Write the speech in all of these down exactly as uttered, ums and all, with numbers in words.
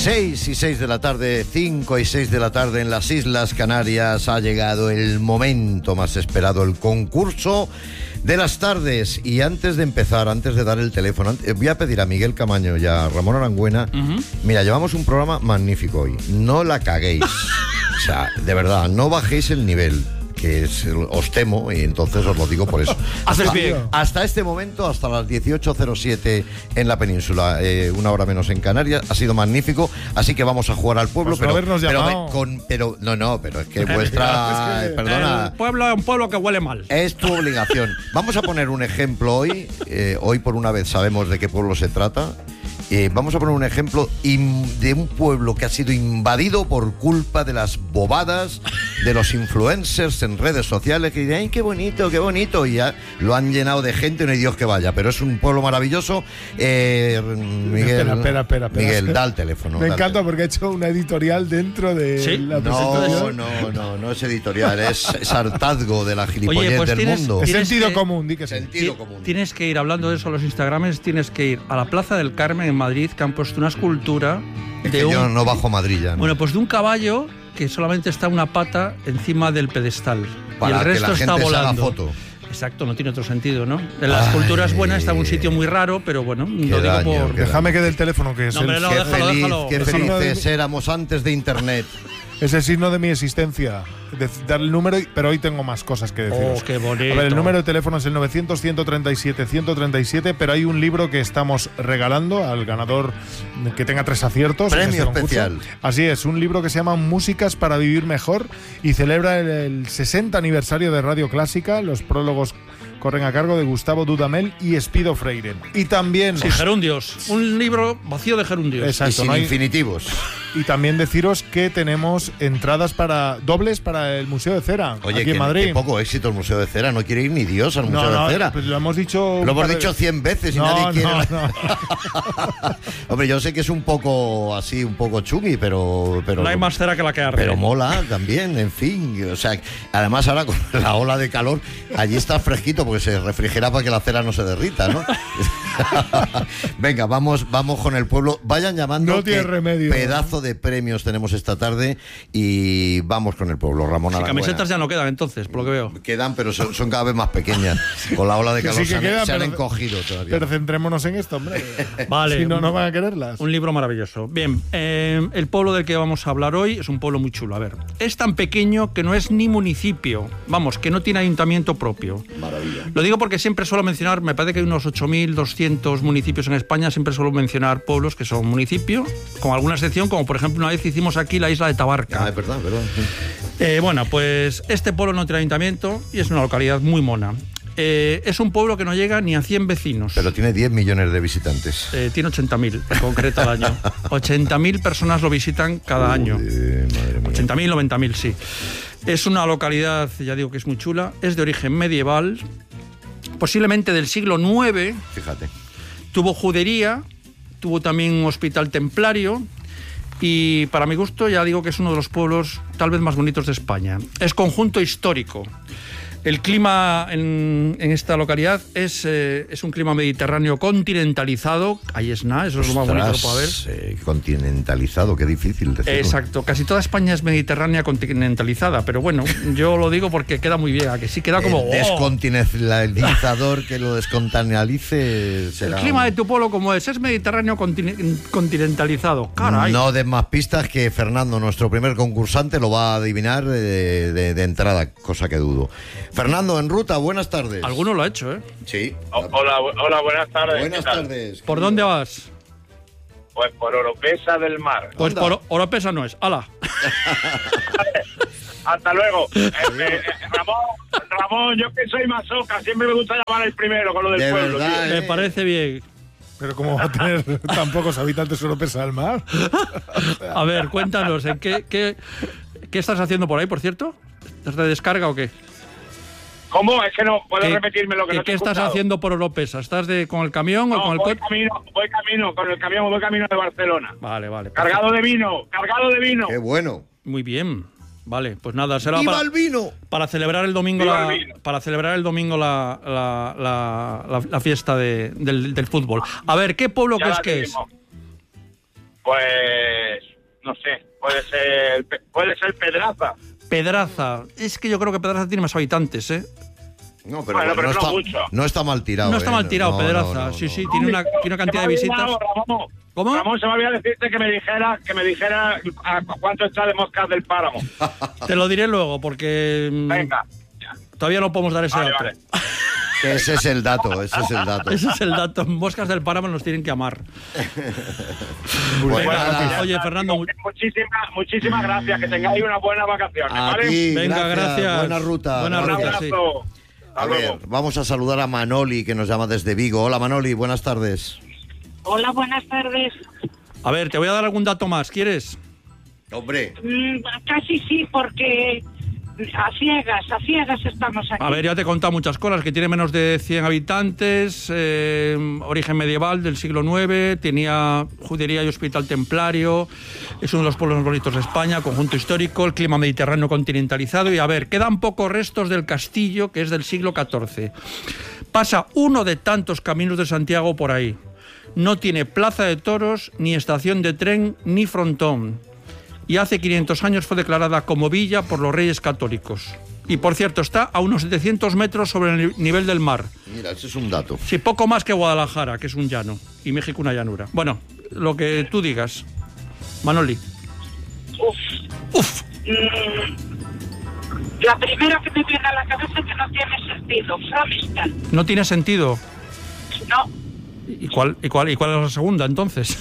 seis y seis de la tarde, cinco y seis de la tarde en las Islas Canarias ha llegado el momento más esperado, el concurso de las tardes. Y antes de empezar, antes de dar el teléfono, voy a pedir a Miguel Camaño y a Ramón Arangüena, uh-huh. Mira, llevamos un programa magnífico hoy, no la caguéis, o sea, de verdad, no bajéis el nivel, que es, os temo, y entonces os lo digo por eso. Haces bien. Hasta este momento, hasta las dieciocho cero siete en la península, eh, una hora menos en Canarias, ha sido magnífico, así que vamos a jugar al pueblo, pues pero, no pero, con, pero no, no, pero es que vuestra, es que perdona, el pueblo es un pueblo que huele mal. Es tu obligación. Vamos a poner un ejemplo hoy, eh, hoy por una vez sabemos de qué pueblo se trata. Eh, vamos a poner un ejemplo de un pueblo que ha sido invadido por culpa de las bobadas de los influencers en redes sociales que dicen, ¡ay, qué bonito, qué bonito! Y ya lo han llenado de gente, no hay Dios que vaya. Pero es un pueblo maravilloso. Eh, Miguel, espera, espera, espera, espera. Miguel, da el teléfono. Me da encanta teléfono. porque ha hecho una editorial dentro de ¿Sí? la No, presentación. no, no, no es editorial, es, es hartazgo de la gilipollez Oye, pues del tienes- mundo. Es Tienes sentido que- común, di que sí. Sentido común. Tienes que ir, hablando de eso, a los Instagrames, tienes que ir a la Plaza del Carmen en Madrid, que han puesto una escultura Es de que un... yo no bajo Madrid ya, ¿no? Bueno, pues de un caballo que solamente está una pata encima del pedestal. Para y el resto que la está gente se haga volando. foto. Exacto, no tiene otro sentido, ¿no? La escultura es buena, está en un sitio muy raro, pero bueno, lo digo daño, por... qué Déjame que dé el teléfono, que es, No, hombre, el, no, Qué déjalo, feliz, déjalo. qué Es signo de felices mi- éramos antes de internet. es el signo de mi existencia. De, dar el número, y- pero hoy tengo más cosas que deciros. Oh, qué bonito. A ver, el número de teléfono es el novecientos, ciento treinta y siete, ciento treinta y siete, pero hay un libro que estamos regalando al ganador que tenga tres aciertos. en Premio este concurso. especial. Así es, un libro que se llama Músicas para vivir mejor y celebra el, el sesenta aniversario de Radio Clásica. Los prólogos corren a cargo de Gustavo Dudamel y Espido Freire. Y también... Sí, gerundios. Un libro vacío de gerundios. Exacto. Y sin no hay- infinitivos. Y también deciros que tenemos entradas para dobles para el Museo de Cera, Oye, aquí que, en Madrid. que poco éxito el Museo de Cera. No quiere ir ni Dios al Museo no, no, de Cera. pues lo hemos dicho. un Lo hemos par de- dicho cien veces y No, nadie quiere. no, no. Hombre, yo sé que es un poco así, un poco chungui, pero. pero No hay más cera que la que arde. Pero mola también, en fin. O sea, además ahora con la ola de calor, allí está fresquito porque se refrigera para que la cera no se derrita, ¿no? Venga, vamos, vamos con el pueblo. Vayan llamando. No tiene que remedio. Pedazo de premios tenemos esta tarde y vamos con el pueblo. Ramón Sí, Arangüena. camisetas ya no quedan entonces, por lo que veo. Quedan, pero son, son cada vez más pequeñas. Con la ola de Que calor sí se, que han, quedan, se han pero- encogido todavía. Pero centrémonos en esto, hombre. Vale. Si no, un- no van a quererlas. Un libro maravilloso. Bien, eh, el pueblo del que vamos a hablar hoy es un pueblo muy chulo. A ver, es tan pequeño que no es ni municipio. Vamos, que no tiene ayuntamiento propio. Maravilla. Lo digo porque siempre suelo mencionar, me parece que hay unos ocho mil doscientos municipios en España, siempre suelo mencionar pueblos que son municipio, con alguna excepción, como por ejemplo una vez hicimos aquí la isla de Tabarca. Ah, es verdad, es verdad. Eh, bueno, pues este pueblo no tiene ayuntamiento y es una localidad muy mona. Eh, es un pueblo que no llega ni a cien vecinos. Pero tiene diez millones de visitantes. Eh, tiene ochenta mil en concreto al año. ochenta mil personas lo visitan cada año. Eh, madre mía. ochenta mil, noventa mil, sí. Es una localidad, ya digo que es muy chula, es de origen medieval, posiblemente del siglo nueve, Fíjate. tuvo judería, tuvo también un hospital templario y para mi gusto ya digo que es uno de los pueblos tal vez más bonitos de España. Es conjunto histórico. El clima en, en esta localidad es, eh, es un clima mediterráneo continentalizado. Ahí es nada, eso es lo más bonito que puede haber. Eh, continentalizado, qué difícil decirlo. Exacto, casi toda España es mediterránea continentalizada, pero bueno, yo lo digo porque queda muy bien, a que sí queda como... El ¡oh! descontinentalizador que lo descontinentalice El será clima un- de tu pueblo como es, es mediterráneo continen- continentalizado. Caray. No des más pistas que Fernando, nuestro primer concursante, lo va a adivinar de, de- de entrada, cosa que dudo. Fernando, en ruta, buenas tardes. Alguno lo ha hecho, ¿eh? Sí. O- Hola, bu- hola, buenas tardes. Buenas ¿qué tal? tardes. ¿Por dónde vas? Pues por Oropesa del Mar. Pues Anda. por Oropesa no es. ¡Hala! Hasta luego. Eh, eh, Ramón, Ramón, yo que soy masoca, siempre me gusta llamar el primero con lo del De pueblo. verdad, tío. Me parece bien. Pero ¿cómo va a tener tan pocos habitantes europeos al mar? A ver, cuéntanos, ¿en qué, qué, qué estás haciendo por ahí, por cierto? ¿Estás de descarga o qué? ¿Cómo? Es que no puedo ¿Qué- repetirme lo que ¿Qué, no te qué he estás escuchado. haciendo por Oropesa? ¿Estás de, con el camión o No, con el voy coche? camino, voy camino, con el camión, voy camino de Barcelona. Vale, vale. Cargado de vino, cargado de vino. Qué bueno. Muy bien. Vale, pues nada, será ¡Viva para, el vino! para celebrar el domingo ¡Viva la, el vino! para celebrar el domingo la, la, la, la- la fiesta de- del, del fútbol. A ver, ¿qué pueblo Ya crees la que es? tenemos. Pues, no sé, puede ser, puede ser Pedraza. Pedraza. Es que yo creo que Pedraza tiene más habitantes, ¿eh? No, pero, Bueno, pero no, no está, mucho. no está mal tirado. No está ¿eh? mal tirado, No, Pedraza. no, no, sí, no. sí, tiene una, tiene una cantidad de visitas. Ramón, ¿Cómo? Ramón, se me había decirte que me dijera, que me dijera a cuánto está de Moscas del Páramo. Te lo diré luego, porque mm, Venga. todavía no podemos dar ese Vale, dato. vale. Ese es el dato, ese es el dato. Ese es el dato. Moscas del Páramo nos tienen que amar. Bueno, Venga, nada, oye, Fernando. mu- Muchísimas, muchísimas gracias. Que tengáis unas buenas vacaciones, a ¿vale? ti, Venga, gracias. Buena ruta. Buena Un ruta, gracias. sí. abrazo. Hasta A luego. ver, vamos a saludar a Manoli, que nos llama desde Vigo. Hola, Manoli, buenas tardes. Hola, buenas tardes. A ver, te voy a dar algún dato más. ¿Quieres? Hombre, Mm, casi sí, porque a ciegas, a ciegas estamos aquí. A ver, ya te he contado muchas cosas, que tiene menos de cien habitantes, eh, origen medieval del siglo nueve, tenía judería y hospital templario, es uno de los pueblos más bonitos de España, conjunto histórico, el clima mediterráneo continentalizado, y a ver, quedan pocos restos del castillo, que es del siglo catorce. Pasa uno de tantos caminos de Santiago por ahí. No tiene plaza de toros, ni estación de tren, ni frontón. Y hace quinientos años fue declarada como villa por los reyes católicos. Y por cierto, está a unos setecientos metros sobre el nivel del mar. mira, ese es un dato. Sí, poco más que Guadalajara, que es un llano, y México una llanura. Bueno, lo que tú digas. Manoli. Uf. Uf, Mm, la primera que me viene a la cabeza es que no tiene sentido. Fromistan. no tiene sentido. No. ¿Y cuál, y cuál, y cuál es la segunda, entonces?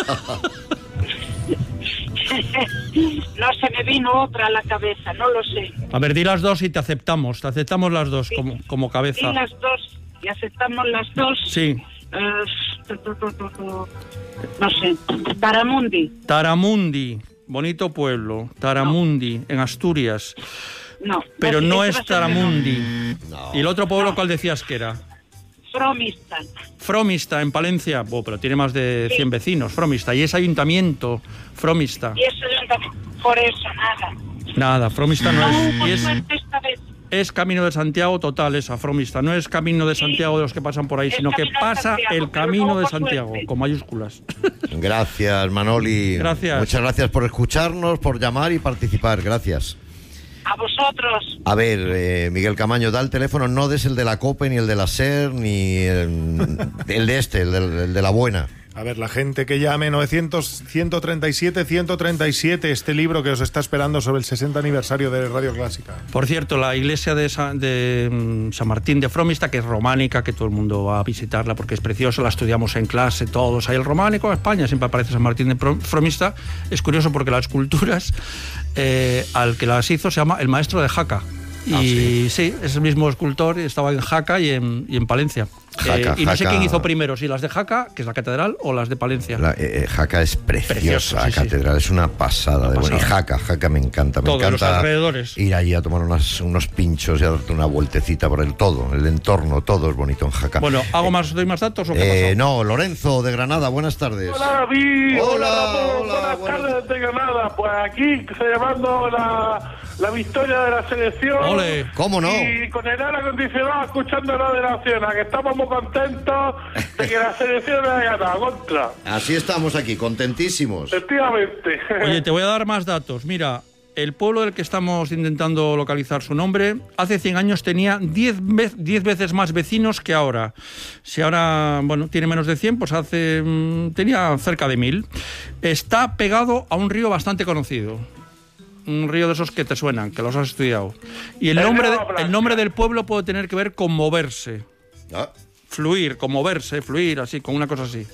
No se me vino otra a la cabeza, no lo sé. A ver, di las dos y te aceptamos. Te aceptamos las dos como, como Y cabeza. las dos, y aceptamos las dos. Sí. Eh, tu, tu, tu, tu, tu. No sé. Taramundi. Taramundi, bonito pueblo. Taramundi, en Asturias. No. Pero no Ese es va a ser Taramundi. No. ¿Y el otro pueblo cuál decías que era? Fromistan. Fromista, en Palencia. Oh, pero tiene más de cien vecinos, Fromista. Y es ayuntamiento, Fromista. Y eso yo también. Por eso, nada. Nada, Fromista no No es. hubo Y es, suerte esta vez. es Camino de Santiago total esa, Fromista. No es Camino de Santiago de los que pasan por ahí, Es sino que Camino de pasa Santiago, el pero Camino no de hubo Santiago, suerte. con mayúsculas. Gracias, Manoli. Gracias. Muchas gracias por escucharnos, por llamar y participar. Gracias. A vosotros. A ver, eh, Miguel Camaño, da el teléfono, no des el de la COPE, ni el de la SER, ni el, el de este, el de, el de la buena. A ver, la gente que llame novecientos, ciento treinta y siete, ciento treinta y siete, este libro que os está esperando sobre el sesenta aniversario de Radio Clásica. Por cierto, la iglesia de, San, de mm, San Martín de Fromista, que es románica, que todo el mundo va a visitarla porque es preciosa, la estudiamos en clase todos. Ahí el románico, España, siempre aparece San Martín de Pro- Fromista. Es curioso porque las esculturas, eh, al que las hizo se llama el maestro de Jaca. Y Ah, sí. sí, es el mismo escultor, estaba en Jaca y en, y en Palencia. Jaca, Eh, y no sé Jaca. quién hizo primero, si las de Jaca, que es la catedral, o las de Palencia. La, eh, eh, Jaca es preciosa, Precioso, la sí, sí. catedral, es una pasada. de buena. Y pasada. Jaca, Jaca me encanta, me Todo, los encanta alrededores. ir allí a tomar unas- unos pinchos y a darte una vueltecita por el todo, el entorno, todo es bonito en Jaca. Bueno, ¿hago más, doy más datos o qué Eh, pasó? no, Lorenzo de Granada, buenas tardes. Hola David, Hola, hola, Ramón, hola, buenas buenas- tardes de Granada. Pues aquí celebrando la, la victoria de la selección. Ole. ¿Cómo no? Y con el aire acondicionado escuchando la de Nacional, que estamos muy contentos de que la selección haya ganado contra. Así estamos aquí, contentísimos. Efectivamente. Oye, te voy a dar más datos. Mira, el pueblo del que estamos intentando localizar su nombre, hace cien años tenía diez veces más vecinos que ahora. Si ahora, bueno, tiene menos de cien, pues hace mm, tenía cerca de mil. Está pegado a un río bastante conocido. Un río de esos que te suenan, que los has estudiado. Y el El nombre, de- río Blanca. el nombre del pueblo puede tener que ver con moverse. Ah, Fluir, con moverse, fluir, así, con una cosa así.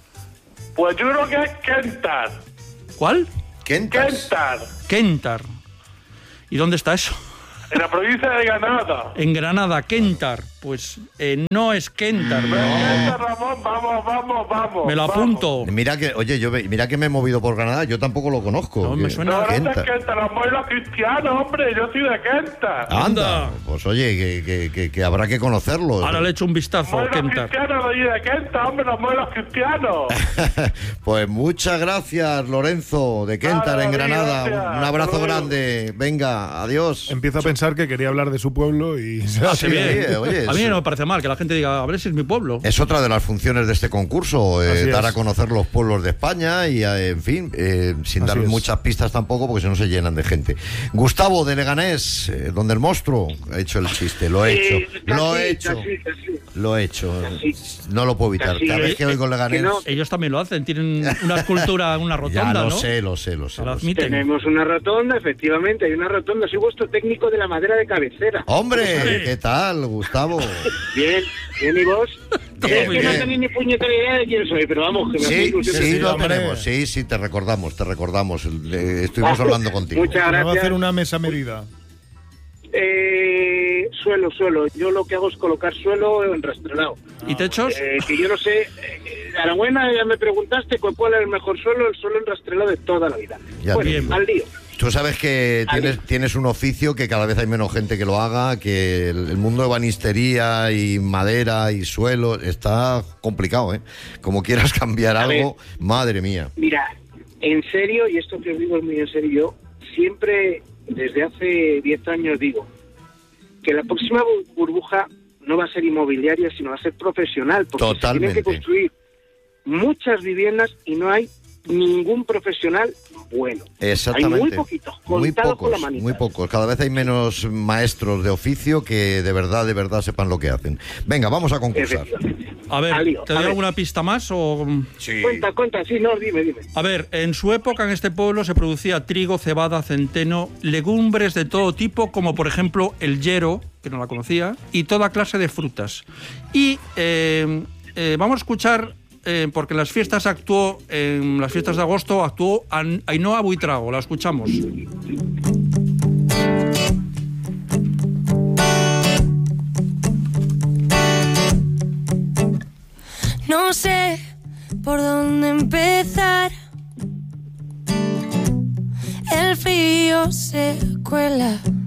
Pues yo creo que es Kentar. ¿Cuál? Kentas. Kentar, Kentar. ¿Y dónde está eso? en la provincia de Granada. En Granada, Kentar. Pues eh, no es Kentar, ¿no? Kentar, Ramón, vamos, vamos, vamos. Me lo vamos. apunto. Mira que, oye, yo ve- mira que me he movido por Granada, yo tampoco lo conozco. No, me Que- suena- No, no Kentar. es Kentar, Ramón es los cristianos, hombre. Yo soy de Kentar. Anda, Anda. pues oye, que, que- que- que habrá que conocerlo. Ahora le echo un vistazo a Somos los Kentar. cristianos de allí de Kentar, hombre, somos los cristianos. Pues muchas gracias, Lorenzo, de Kentar, Nada, en David, Granada. gracias. Un abrazo Hasta luego. grande. Venga, adiós. Empiezo a pensar que quería hablar de su pueblo y se Ah, sí, Sí, bien. oye, A mí no me parece mal que la gente diga, a ver si es mi pueblo. Es otra de las funciones de este concurso, eh, dar es. a conocer los pueblos de España y, eh, en fin, eh, sin Así dar es. muchas pistas tampoco, porque si no se llenan de gente. Gustavo, de Leganés, eh, donde el monstruo, he hecho el chiste, lo he hecho, Eh, lo he casi, hecho, casi, casi. lo he hecho, Casi. no lo puedo evitar. Casi. Cada vez que oigo Leganés, Que no. Ellos también lo hacen, tienen una escultura, una rotonda, ya lo ¿no? sé, lo sé, lo sé. Lo lo sé. admiten. Tenemos una rotonda, efectivamente, hay una rotonda. Soy vuestro técnico de la madera de cabecera. Hombre, ¿qué tal, Gustavo? Bien, bien, ¿y vos? Todo Es muy que no bien. tenéis ni puñetera idea de quién soy, pero vamos, que me hace Sí, ilusión. sí, sí, lo hombre. tenemos, sí, sí, te recordamos, te recordamos, eh, estuvimos hablando contigo. Muchas Me va a gracias. hacer una mesa medida. Eh, suelo, suelo. Yo lo que hago es colocar suelo en rastrelado. ¿Y techos? Eh, que yo no sé. Eh, Aragüena, ya me preguntaste cu- cuál es el mejor suelo, el suelo en rastrelado de toda la vida. Ya bueno, bien. al lío. Tú sabes que Vale. tienes, tienes un oficio que cada vez hay menos gente que lo haga, que el, el mundo de banistería y madera y suelo está complicado, ¿eh? Como quieras cambiar A algo, madre mía. Mira, en serio, y esto que os digo es muy en serio, yo siempre, desde hace diez años digo, que la próxima bu- burbuja no va a ser inmobiliaria, sino va a ser profesional, porque se Totalmente. tienen que construir muchas viviendas y no hay ningún profesional bueno. Exactamente. Hay muy poquitos, muy contados con la pocos, manita. muy pocos. Cada vez hay menos maestros de oficio que de verdad, de verdad sepan lo que hacen. Venga, vamos a concursar. Efectivamente. A ver, Al lío, ¿te a doy ver. alguna pista más o...? Sí. Cuenta, cuenta, sí, no, dime, dime. A ver, en su época en este pueblo se producía trigo, cebada, centeno, legumbres de todo tipo, como por ejemplo el yero, que no la conocía, y toda clase de frutas. Y eh, eh, vamos a escuchar, eh, porque en las fiestas actuó, en las fiestas de agosto actuó An- Ainhoa Buitrago, la escuchamos. No sé por dónde empezar. El frío se cuela